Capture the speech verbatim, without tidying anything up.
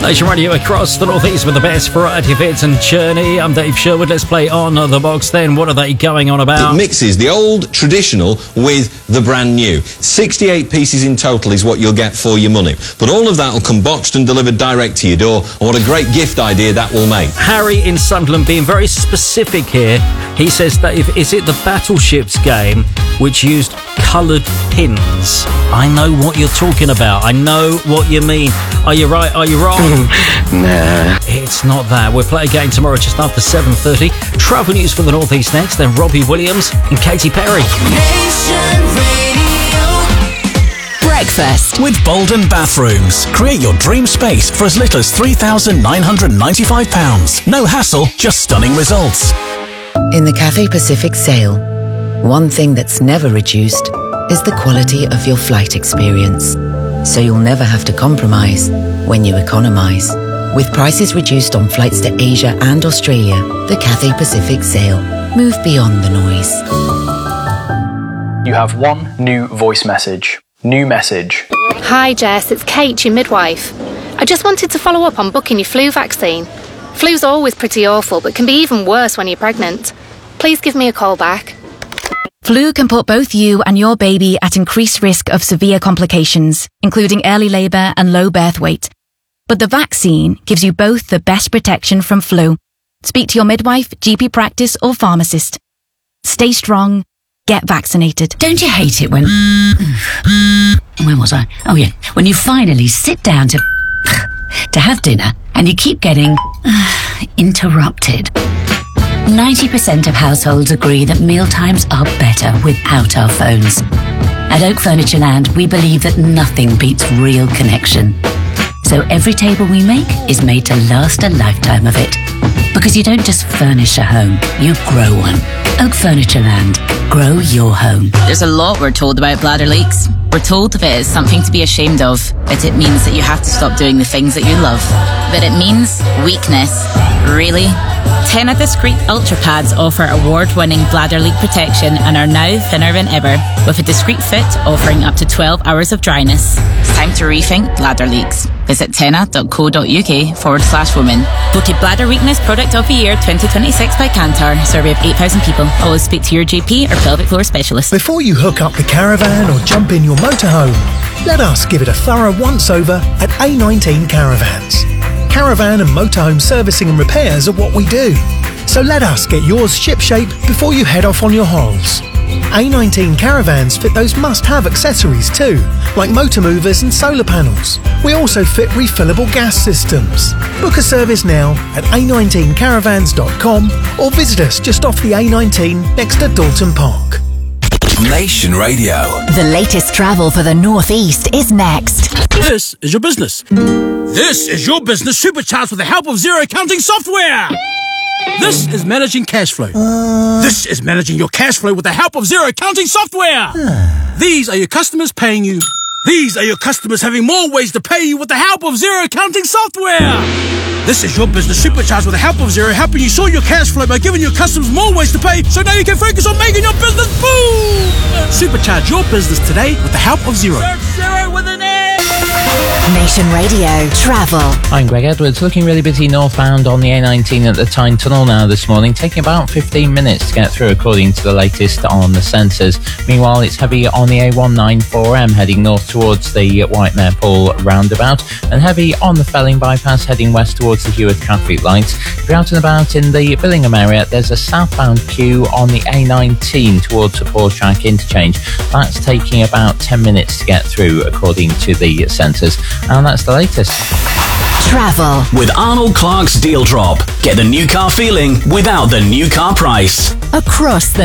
Nation Radio across the northeast with the best variety of hits and journey. I'm Dave Sherwood. Let's play On The Box then. What are they going on about? It mixes the old traditional with the brand new. sixty-eight pieces in total is what you'll get for your money. But all of that will come boxed and delivered direct to your door. And what a great gift idea that will make. Harry in Sunderland being very specific here. He says that if, is it the Battleships game which used coloured pins? I know what you're talking about. I know what you mean. Are you right? Are you wrong? Nah. It's not that. We'll play again tomorrow just after seven thirty. Travel news for the North East next, then Robbie Williams and Katy Perry. Nation Radio. Breakfast with Bolden Bathrooms. Create your dream space for as little as three thousand nine hundred ninety-five pounds. No hassle, just stunning results. In the Cathay Pacific sale, one thing that's never reduced is the quality of your flight experience. So you'll never have to compromise when you economise. With prices reduced on flights to Asia and Australia, the Cathay Pacific sale. Move beyond the noise. You have one new voice message. New message. Hi Jess, it's Kate, your midwife. I just wanted to follow up on booking your flu vaccine. Flu's always pretty awful, but can be even worse when you're pregnant. Please give me a call back. Flu can put both you and your baby at increased risk of severe complications, including early labour and low birth weight. But the vaccine gives you both the best protection from flu. Speak to your midwife, G P practice or pharmacist. Stay strong. Get vaccinated. Don't you hate it when... Where was I? Oh yeah. When you finally sit down to... to have dinner and you keep getting... interrupted. ninety percent of households agree that mealtimes are better without our phones. At Oak Furniture Land, we believe that nothing beats real connection. So every table we make is made to last a lifetime of it. Because you don't just furnish a home, you grow one. Oak Furniture Land. Grow your home. There's a lot we're told about bladder leaks. We're told of it as something to be ashamed of, that it means that you have to stop doing the things that you love. But it means weakness. Really? Tena Discreet Ultra Pads offer award-winning bladder leak protection and are now thinner than ever, with a discreet fit offering up to twelve hours of dryness. It's time to rethink bladder leaks. Visit tena.co.uk forward slash women. Voted Bladder Weakness Product of the Year twenty twenty-six by Kantar. Survey of eight thousand people. Always speak to your G P or pelvic floor specialist. Before you hook up the caravan or jump in your motorhome, let us give it a thorough once-over at A nineteen Caravans. Caravan and motorhome servicing and repairs are what we do. So let us get yours shipshape before you head off on your holes. A nineteen Caravans fit those must-have accessories too, like motor movers and solar panels. We also fit refillable gas systems. Book a service now at a nineteen caravans dot com or visit us just off the A nineteen next to Dalton Park. Nation Radio. The latest travel for the North East is next. This is your business. This is your business supercharged with the help of zero accounting software. This is managing cash flow. Uh... This is managing your cash flow with the help of zero accounting software. These are your customers paying you. These are your customers having more ways to pay you with the help of zero accounting software. This is your business supercharged with the help of Zero, helping you sort your cash flow by giving your customers more ways to pay, so now you can focus on making your business boom! Supercharge your business today with the help of Zero. Search Zero with an A! Nation Radio Travel. I'm Greg Edwards. Looking really busy northbound on the A nineteen at the Tyne Tunnel now this morning, taking about fifteen minutes to get through according to the latest on the sensors. Meanwhile, it's heavy on the A one ninety-four M heading north towards the Whitemare Pool roundabout, and heavy on the Felling bypass heading west towards the Hewitt traffic lights. If you're out and about in the Billingham area, there's a southbound queue on the A nineteen towards the Four Track interchange. That's taking about ten minutes to get through according to the sensors. And that's the latest. Travel with Arnold Clark's Deal Drop. Get the new car feeling without the new car price. Across the